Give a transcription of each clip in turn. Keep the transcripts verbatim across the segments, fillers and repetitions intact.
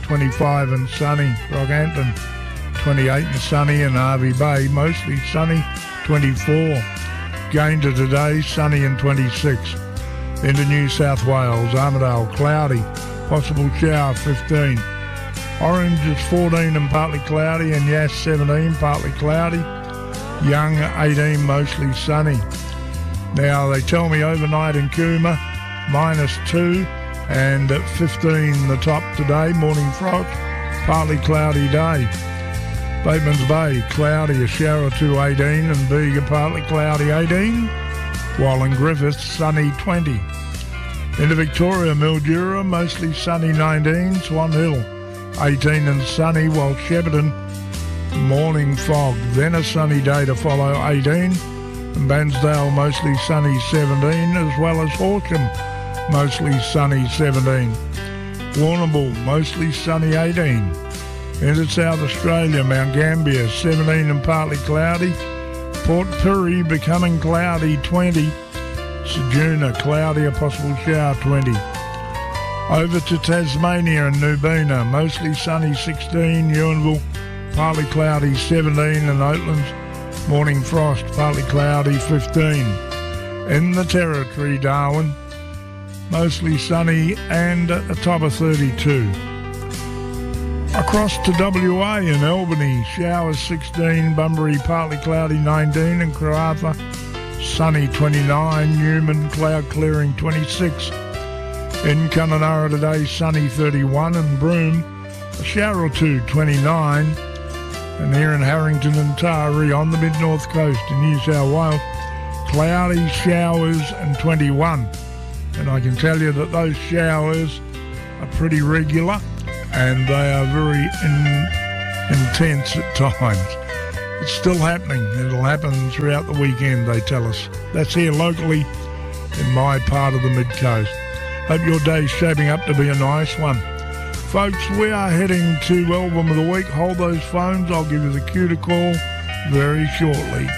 twenty-five and sunny. Rockhampton, twenty-eight and sunny, and Hervey Bay, mostly sunny, twenty-four. Gayndah today, sunny and twenty-six. Into New South Wales, Armidale, cloudy, possible shower, fifteen. Orange is fourteen and partly cloudy, and Yass, seventeen, partly cloudy. Young, eighteen, mostly sunny. Now, they tell me overnight in Cooma, minus two, and at fifteen the top today, morning frost, partly cloudy day. Bateman's Bay, cloudy, a shower or two, eighteen, and Bega, partly cloudy, eighteen, while in Griffith, sunny, twenty. Into Victoria, Mildura, mostly sunny, nineteen, Swan Hill, eighteen and sunny, while Shepparton, morning fog, then a sunny day to follow, eighteen, and Bansdale, mostly sunny, seventeen, as well as Horsham, mostly sunny, seventeen. Warrnambool, mostly sunny, eighteen. Into South Australia, Mount Gambier, seventeen and partly cloudy. Port Pirie becoming cloudy, twenty. Ceduna, cloudy, a possible shower, twenty. Over to Tasmania and Nubina, mostly sunny, sixteen. Ewanville, partly cloudy, seventeen. And Oatlands, morning frost, partly cloudy, fifteen. In the Territory, Darwin, mostly sunny and at the top of thirty-two. Across to W A in Albany, showers sixteen, Bunbury partly cloudy nineteen, and Karratha sunny twenty-nine, Newman cloud clearing twenty-six. In Kununurra today, sunny thirty-one, and Broome a shower or two, twenty-nine. And here in Harrington and Taree on the mid-north coast in New South Wales, cloudy showers and twenty-one. And I can tell you that those showers are pretty regular, and they are very in, intense at times. It's still happening. It'll happen throughout the weekend, they tell us. That's here locally in my part of the mid-coast. Hope your day's shaping up to be a nice one. Folks, we are heading to Album of the Week. Hold those phones. I'll give you the cue to call very shortly.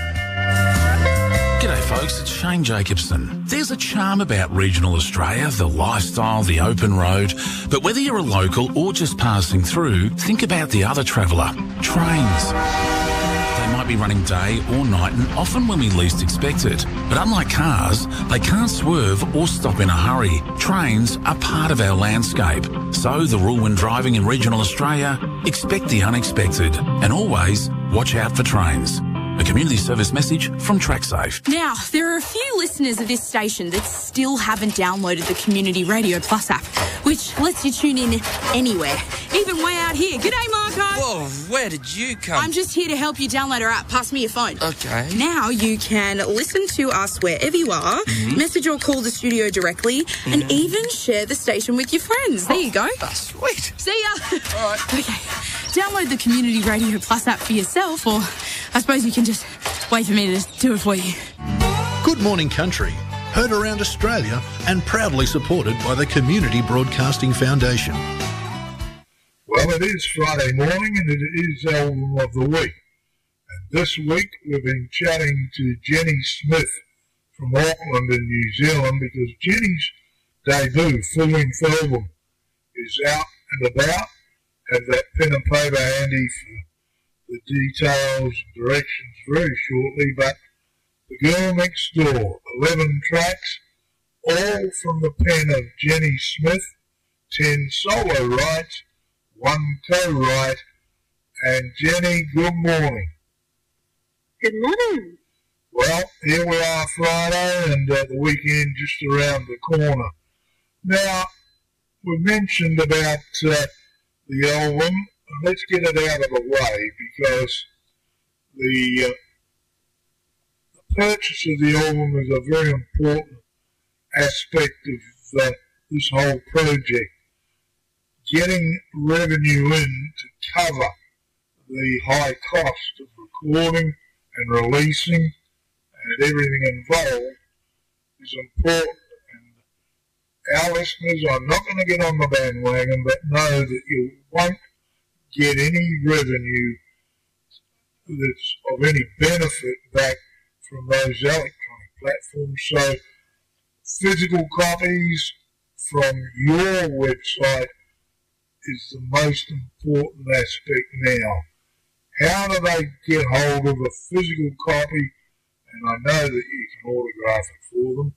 G'day folks, it's Shane Jacobson. There's a charm about regional Australia, the lifestyle, the open road. But whether you're a local or just passing through, think about the other traveller, trains. They might be running day or night and often when we least expect it. But unlike cars, they can't swerve or stop in a hurry. Trains are part of our landscape. So the rule when driving in regional Australia, expect the unexpected and always watch out for trains. A community service message from TrackSafe. Now, there are a few listeners of this station that still haven't downloaded the Community Radio Plus app, which lets you tune in anywhere, even way out here. G'day, Marco. Whoa, where did you come? I'm just here to help you download our app. Pass me your phone. Okay. Now you can listen to us wherever you are, mm-hmm. message or call the studio directly, mm-hmm. and even share the station with your friends. There you go. That's sweet. See ya. All right. Okay. Download the Community Radio Plus app for yourself, or I suppose you can just wait for me to do it for you. Good Morning Country, heard around Australia and proudly supported by the Community Broadcasting Foundation. Well, it is Friday morning and it is Album of the Week. And this week we've been chatting to Jenny Smith from Auckland in New Zealand, because Jenny's debut full-length album is out and about. Have that pen and paper handy for the details and directions very shortly. But The Girl Next Door, eleven tracks, all from the pen of Jenny Smith, ten solo writes, one co-write. And Jenny, good morning. Good morning. Well, here we are Friday, and uh, the weekend just around the corner. Now, we mentioned about uh, the album. Let's get it out of the way, because the, uh, the purchase of the album is a very important aspect of uh, this whole project. Getting revenue in to cover the high cost of recording and releasing and everything involved is important. Our listeners, I'm not going to get on the bandwagon, but know that you won't get any revenue that's of any benefit back from those electronic platforms. So physical copies from your website is the most important aspect now. How do they get hold of a physical copy? And I know that you can autograph it for them.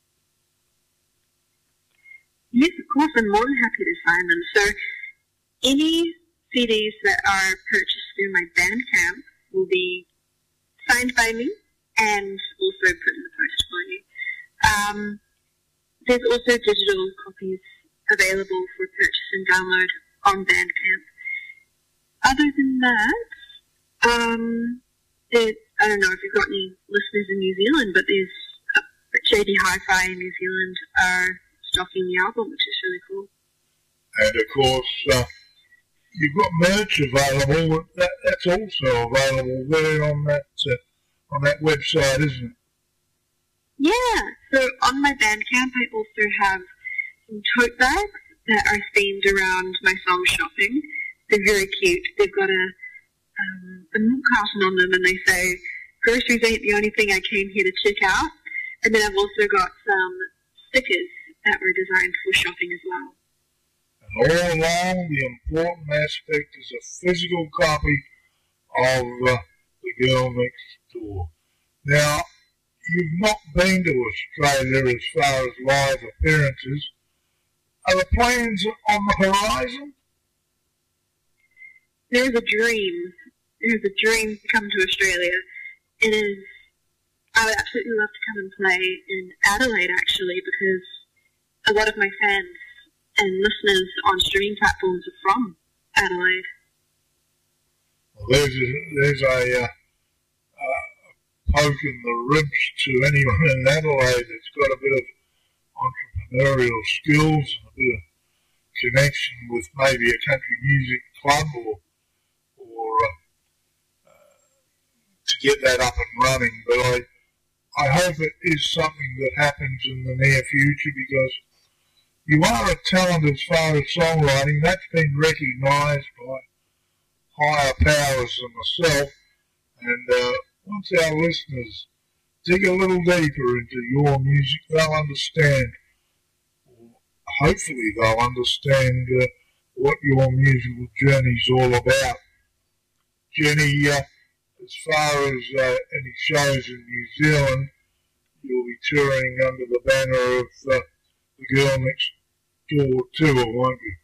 Yes, of course, I'm more than happy to sign them. So any C Ds that are purchased through my Bandcamp will be signed by me and also put in the post for you. Um, there's also digital copies available for purchase and download on Bandcamp. Other than that, um, it, I don't know if you've got any listeners in New Zealand, but there's uh, J D Hi-Fi in New Zealand are stocking the album, which is really cool. And of course, uh, you've got merch available. That, that's also available there on that uh, on that website, isn't it? Yeah. So on my Bandcamp, I also have some tote bags that are themed around my song Shopping. They're very cute. They've got a um, a milk carton on them, and they say, "Groceries ain't the only thing I came here to check out." And then I've also got some stickers that were designed for shopping as well. And all along, the important aspect is a physical copy of uh, The Girl Next Door. Now, you've not been to Australia as far as live appearances. Are the plans on the horizon? There's a dream. There's a dream to come to Australia. It is, I would absolutely love to come and play in Adelaide, actually, because a lot of my fans and listeners on streaming platforms are from Adelaide. Well, there's a, there's a, uh, a poke in the ribs to anyone in Adelaide that's got a bit of entrepreneurial skills and a bit of connection with maybe a country music club or, or uh, uh, to get that up and running. But I, I hope it is something that happens in the near future, because you are a talent as far as songwriting. That's been recognised by higher powers than myself. And uh, once our listeners dig a little deeper into your music, they'll understand, or hopefully they'll understand uh, what your musical journey's all about. Jenny, uh, as far as uh, any shows in New Zealand, you'll be touring under the banner of uh, The Girl Next Door tour, won't you?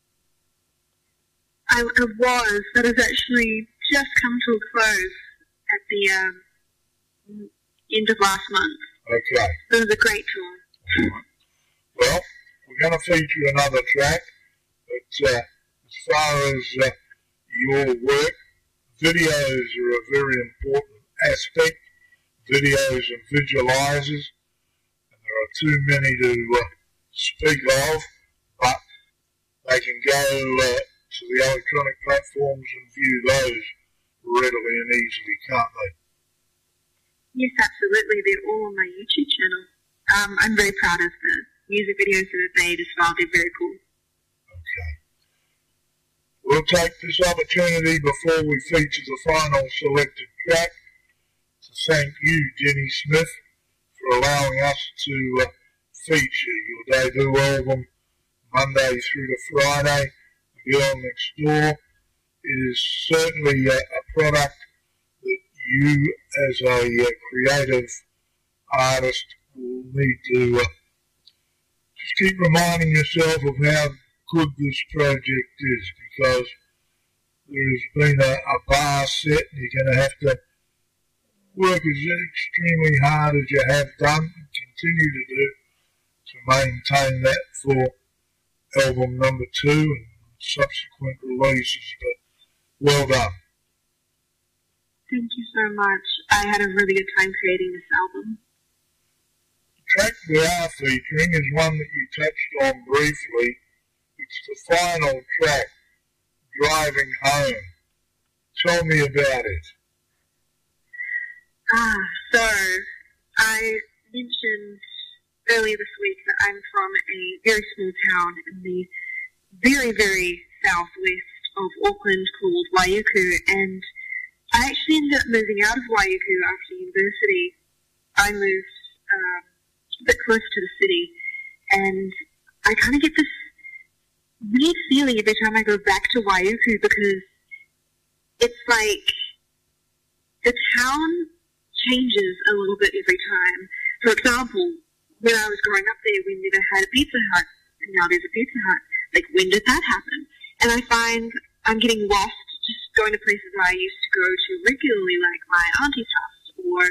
I, I was. That has actually just come to a close at the um, end of last month. Okay. It was a great tour. Right. Well, we're going to feature another track, but uh, as far as uh, your work, videos are a very important aspect. Videos and visualizers, and there are too many to uh, speak of, but they can go uh, to the electronic platforms and view those readily and easily, can't they? Yes, absolutely. They're all on my YouTube channel. Um, I'm very proud of the music videos that I've made as well. They're very cool. Okay. We'll take this opportunity before we feature the final selected track to thank you, Jenny Smith, for allowing us to uh, feature your debut album Monday through to Friday, The Girl Next Door. It is certainly a, a product that you as a uh, creative artist will need to uh, just keep reminding yourself of how good this project is, because there has been a, a bar set and you're going to have to work as extremely hard as you have done and continue to do to maintain that for album number two and subsequent releases. But well done. Thank you so much. I had a really good time creating this album. The track we are featuring is one that you touched on briefly. It's the final track, Driving Home. Tell me about it. Ah, so I mentioned earlier this week that I'm from a very small town in the very, very southwest of Auckland called Waiuku, and I actually ended up moving out of Waiuku after university. I moved um, a bit closer to the city, and I kind of get this weird unique feeling every time I go back to Waiuku because it's like the town changes a little bit every time. For example, when I was growing up there, we never had a Pizza Hut, and now there's a Pizza Hut. Like, when did that happen? And I find I'm getting lost just going to places I used to go to regularly, like my auntie's house, or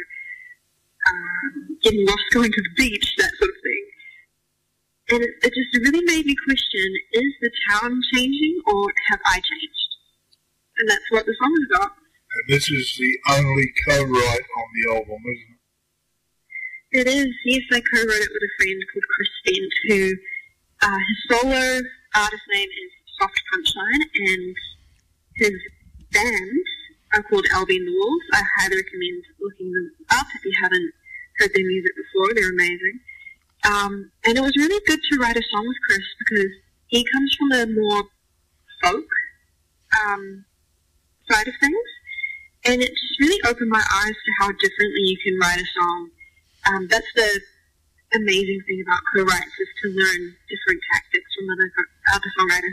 um, getting lost going to the beach, that sort of thing. And it, it just really made me question, is the town changing, or have I changed? And that's what the song is about. And this is the only co-write on the album, isn't it? It is, yes. I co-wrote it with a friend called Chris Stent, who, uh, his solo artist name is Soft Punchline, and his band are called Albion the Wolves. I highly recommend looking them up if you haven't heard their music before. They're amazing. Um, and it was really good to write a song with Chris because he comes from a more folk um, side of things. And it just really opened my eyes to how differently you can write a song. Um, that's the amazing thing about co-writes, is to learn different tactics from other, other songwriters.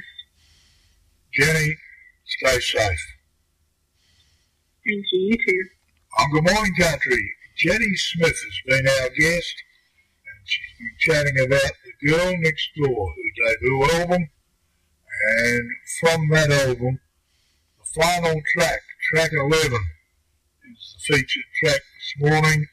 Jenny, stay safe. Thank you, you too. On Good Morning Country, Jenny Smith has been our guest, and she's been chatting about The Girl Next Door, her debut album, and from that album, the final track, track eleven, is the featured track this morning,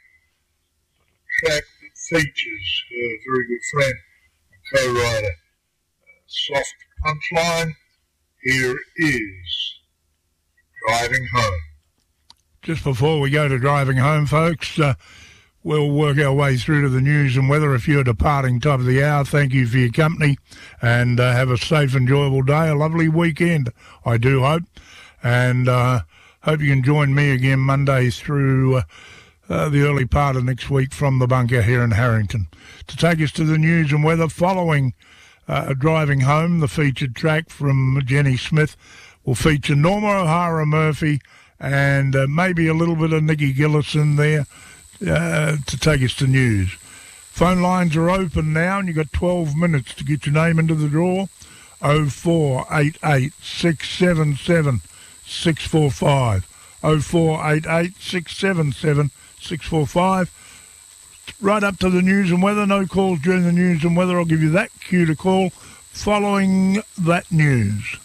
a track that features her very good friend and co-writer, uh, Soft Punchline. Here is Driving Home. Just before we go to Driving Home, folks, uh, we'll work our way through to the news and weather. If you're departing top of the hour, thank you for your company, and uh, have a safe, enjoyable day, a lovely weekend, I do hope. And uh, hope you can join me again Monday through uh, uh, the early part of next week from the bunker here in Harrington. To take us to the news and weather following uh, Driving Home, the featured track from Jenny Smith will feature Norma O'Hara Murphy and uh, maybe a little bit of Nikki Gillis in there uh, to take us to news. Phone lines are open now, and you've got twelve minutes to get your name into the draw. oh four eight eight, six seven seven, six four five. oh four eight eight, six seven seven, six four five. Right up to the news and weather. No calls during the news and weather. I'll give you that cue to call following that news.